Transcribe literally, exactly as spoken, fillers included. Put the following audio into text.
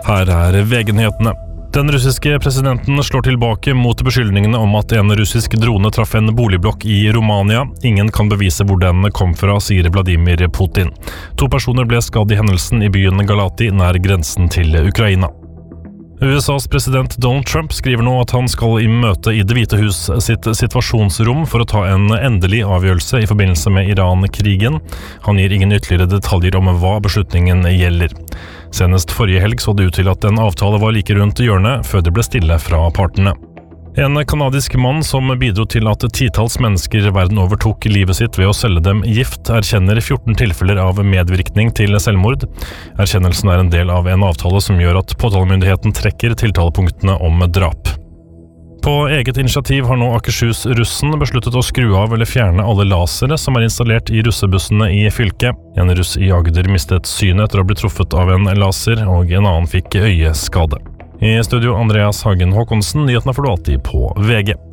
Her er V G-nyhetene. Den russiske presidenten slår tilbake mot beskyldningene om at en russisk drone traff en boligblokk i Romania. Ingen kan bevise hvor den kom fra, sier Vladimir Putin. To personer ble skadd i hendelsen i byen Galati nær grensen til Ukraina. U S A's president Donald Trump skriver nå at han skal i møte i Det hvite hus sitt situasjonsrom for å ta en endelig avgjørelse i forbindelse med Iran-krigen. Han gir ingen ytterligere detaljer om hva beslutningen gjelder. Senest forrige helg så det ut til at en avtale var like rundt hjørnet, før det ble stille fra partene. En kanadisk mann som bidro til at titalls mennesker verden over tok livet sitt ved å selge dem gift, erkjenner fjorten tilfeller av medvirkning til selvmord. Erkjennelsen er en del av en avtale som gjør at påtalemyndigheten trekker tiltalepunktene om drap. På eget initiativ har nå Akershus-russen besluttet å skru av eller fjerne alle lasere som er installert i russebussene i fylket. En russ i Agder mistet synet etter å bli truffet av en laser, og en annen fikk øyeskade. I studio Andreas Hagen Håkonsen, nyhetene får du alltid på V G.